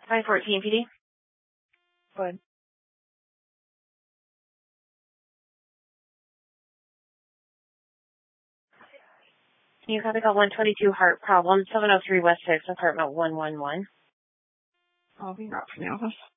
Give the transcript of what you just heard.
514 PD. Go ahead. You copy call 122 Heart Problem, 703 West 6, apartment 111. I'll be out from the office.